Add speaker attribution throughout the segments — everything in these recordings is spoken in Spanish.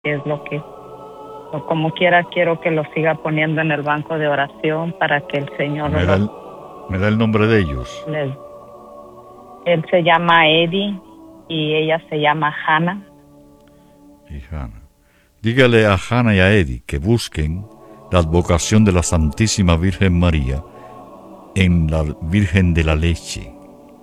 Speaker 1: es lo que, o como quiera, quiero que lo siga poniendo en el banco de oración para que el Señor
Speaker 2: me da el nombre de ellos.
Speaker 1: Él se llama Eddie y ella se llama Hannah.
Speaker 2: Y Hannah. Dígale a Hannah y a Eddie que busquen la advocación de la Santísima Virgen María en la Virgen de la Leche.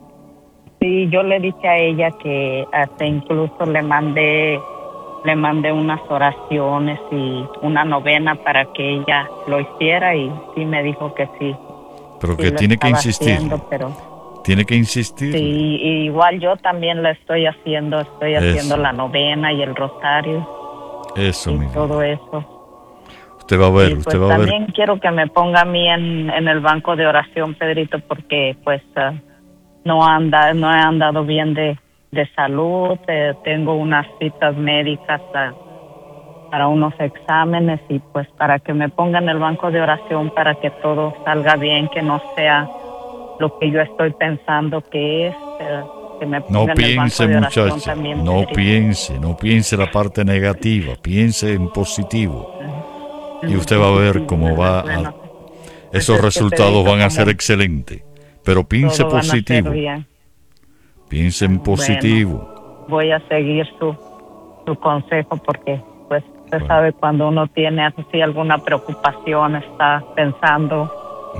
Speaker 1: Sí, yo le dije a ella que hasta incluso le mandé unas oraciones y una novena para que ella lo hiciera y sí me dijo que sí.
Speaker 2: Pero
Speaker 1: sí
Speaker 2: que tiene que insistir.
Speaker 1: Pero
Speaker 2: tiene que insistir.
Speaker 1: Sí, igual yo también la estoy haciendo la novena y el rosario.
Speaker 2: Eso,
Speaker 1: y
Speaker 2: mi
Speaker 1: todo
Speaker 2: vida.
Speaker 1: Eso.
Speaker 2: Usted va a ver,
Speaker 1: y
Speaker 2: usted
Speaker 1: pues
Speaker 2: va a ver.
Speaker 1: También quiero que me ponga a mí en el banco de oración, Pedrito, porque pues no he andado bien de salud. Tengo unas citas médicas para unos exámenes y pues para que me ponga en el banco de oración para que todo salga bien, que no sea lo que yo estoy pensando que es. Que me ponga
Speaker 2: No
Speaker 1: en
Speaker 2: piense,
Speaker 1: el banco de oración
Speaker 2: muchacha,
Speaker 1: también,
Speaker 2: no
Speaker 1: Pedrito.
Speaker 2: no piense la parte negativa, piense en positivo. Y usted va a ver cómo va a... Esos resultados van a ser excelentes, pero piense positivo. Piense en positivo.
Speaker 1: Bueno, voy a seguir su consejo porque pues usted sabe cuando uno tiene así alguna preocupación, está pensando.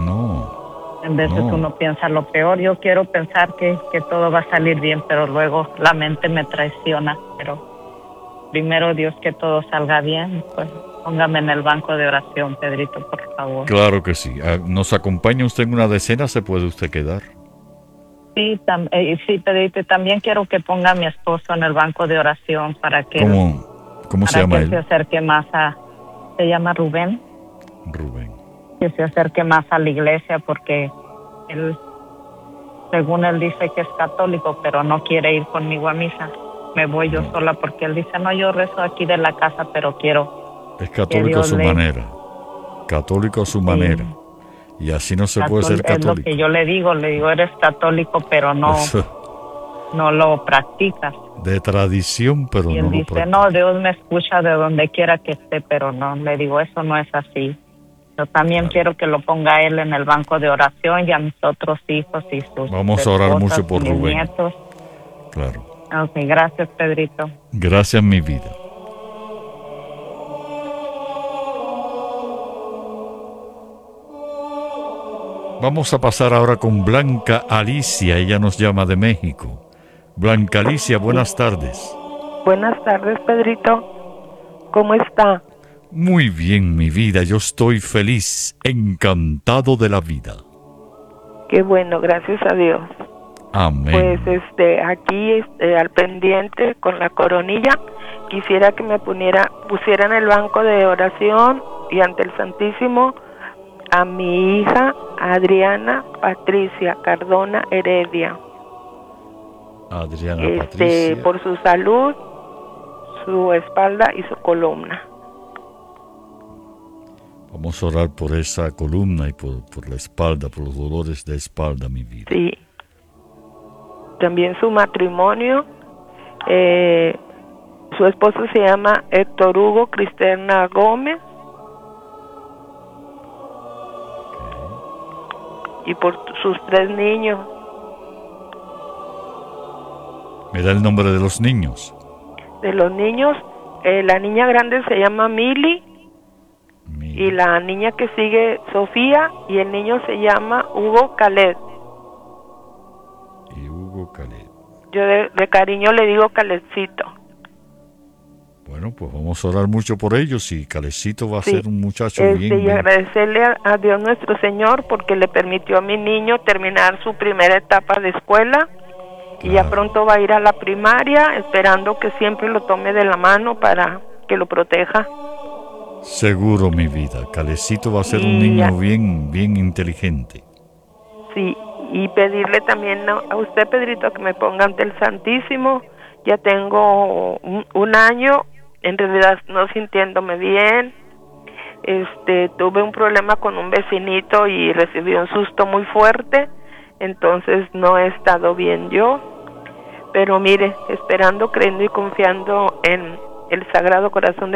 Speaker 1: En veces uno piensa lo peor. Yo quiero pensar que todo va a salir bien, pero luego la mente me traiciona. Pero primero Dios, que todo salga bien. Pues póngame en el banco de oración, Pedrito, por favor.
Speaker 2: Claro que sí. ¿Nos acompaña usted en una decena? ¿Se puede usted quedar?
Speaker 1: Sí, sí, Pedrito. También quiero que ponga a mi esposo en el banco de oración para que...
Speaker 2: ¿Cómo se llama él?
Speaker 1: Se acerque más se llama Rubén. Que se acerque más a la iglesia porque él, según él dice que es católico, pero no quiere ir conmigo a misa. Me voy yo sola porque él dice, no, yo rezo aquí de la casa, pero quiero...
Speaker 2: Es católico a su manera. Católico a su manera. Y así no se puede ser católico.
Speaker 1: Es lo que yo le digo, eres católico, pero no lo practicas.
Speaker 2: De tradición, pero
Speaker 1: y él
Speaker 2: no
Speaker 1: dice,
Speaker 2: lo practica.
Speaker 1: No, Dios me escucha de donde quiera que esté, pero no. Le digo, eso no es así. Yo también quiero que lo ponga él en el banco de oración y a mis otros hijos y sus
Speaker 2: Vamos a orar mucho por
Speaker 1: mis
Speaker 2: Rubén.
Speaker 1: Nietos.
Speaker 2: Claro.
Speaker 1: Ok, gracias, Pedrito.
Speaker 2: Gracias, mi vida. Vamos a pasar ahora con Blanca Alicia. Ella nos llama de México. Blanca Alicia, buenas tardes.
Speaker 3: Buenas tardes, Pedrito. ¿Cómo está?
Speaker 2: Muy bien, mi vida. Yo estoy feliz, encantado de la vida.
Speaker 3: Qué bueno, gracias a Dios.
Speaker 2: Amén.
Speaker 3: Pues aquí al pendiente con la coronilla, quisiera que me pusiera en el banco de oración y ante el Santísimo a mi hija Adriana Patricia Cardona Heredia.
Speaker 2: Adriana Patricia.
Speaker 3: Por su salud, su espalda y su columna.
Speaker 2: Vamos a orar por esa columna y por la espalda, por los dolores de espalda, mi vida.
Speaker 3: Sí. También su matrimonio. Su esposo se llama Héctor Hugo Cristerna Gómez. Y por sus 3 niños.
Speaker 2: ¿Me da el nombre de los niños?
Speaker 3: De los niños, la niña grande se llama Mili. Y la niña que sigue, Sofía. Y el niño se llama Hugo Caled.
Speaker 2: Y Hugo Caled.
Speaker 3: Yo de cariño le digo Caledcito.
Speaker 2: Bueno, pues vamos a orar mucho por ellos y Calecito va a ser un muchacho bien.
Speaker 3: Y agradecerle a Dios nuestro Señor porque le permitió a mi niño terminar su primera etapa de escuela. Claro. Y ya pronto va a ir a la primaria, esperando que siempre lo tome de la mano para que lo proteja.
Speaker 2: Seguro, mi vida. Calecito va a ser un niño bien inteligente.
Speaker 3: Sí, y pedirle también a usted, Pedrito, que me ponga ante el Santísimo. Ya tengo un año, en realidad no sintiéndome bien. Tuve un problema con un vecinito y recibí un susto muy fuerte, entonces no he estado bien yo. Pero mire, esperando, creyendo y confiando en el Sagrado Corazón de